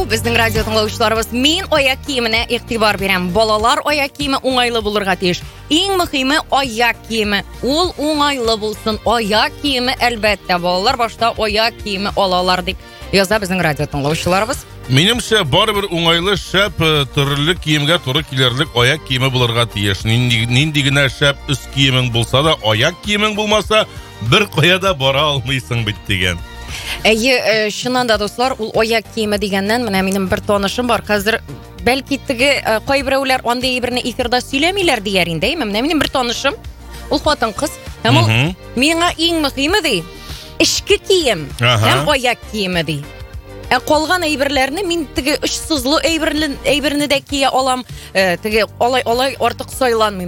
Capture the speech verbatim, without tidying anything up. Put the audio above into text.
Біздің радио тыңлаушыларыбыз, мен аяқ киіміне иқтибар берем. Балалар аяқ киімі оңайлы болырға тиіш. Ең мұхимі аяқ киімі. Ол оңайлы болсын. Аяқ киімі әлбәттә. Балалар башта аяқ киімі алалар деп яза біздің радио тыңлаушыларыбыз. Менімше барыбір оңайлы шәп түрлі киімге туры келерлік аяқ киімі болырға тиеш. Нинди генә шәп үс киімің болса да, аяқ киімің болмаса, бір қояда бара алмайсың бит деген. Әйе, шыннан да достар, ул аяқ киеме дигәннән менә минем бер танышым бар. Хәзер бәлки теге кайберәүләр андый әйберне эфирда сөйләмиләр дияр инде. Менә минем бер танышым, ул хатын кыз. Һәм ул миңа иң мөһиме ди, эшке кием һәм аяқ киеме ди. Ә калган әйберләрне мин теге өч сызлы әйберне әйберне дә кия алам. Теге алай-алай артык сайланмыйм.